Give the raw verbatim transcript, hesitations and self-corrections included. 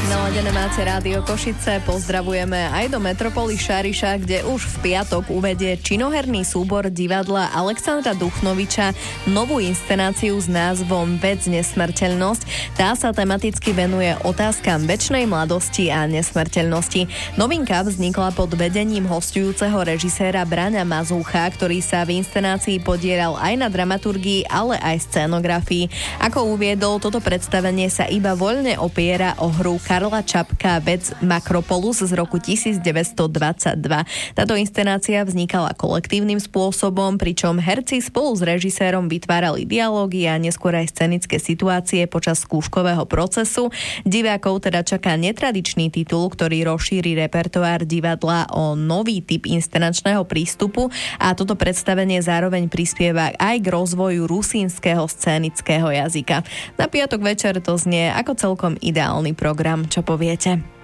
Naladené máte Rádio Košice, pozdravujeme aj do metropoly Šariša, kde už v piatok uvedie činoherný súbor divadla Alexandra Duchnoviča novú inscenáciu s názvom Vec nesmrteľnosť. Tá sa tematicky venuje otázkam večnej mladosti a nesmrteľnosti. Novinka vznikla pod vedením hostujúceho režiséra Braňa Mazúcha, ktorý sa v inscenácii podieral aj na dramaturgii, ale aj scénografii. Ako uviedol, toto predstavenie sa iba voľne opiera o hru Karla Čapka Vec Makropolus z roku devätnásťstodvadsaťdva. Táto inscenácia vznikala kolektívnym spôsobom, pričom herci spolu s režisérom vytvárali dialógy a neskôr aj scenické situácie počas skúškového procesu. Divákov teda čaká netradičný titul, ktorý rozšíri repertoár divadla o nový typ inscenačného prístupu a toto predstavenie zároveň prispieva aj k rozvoju rusínskeho scénického jazyka. Na piatok večer to znie ako celkom ideálny program. Čo poviete?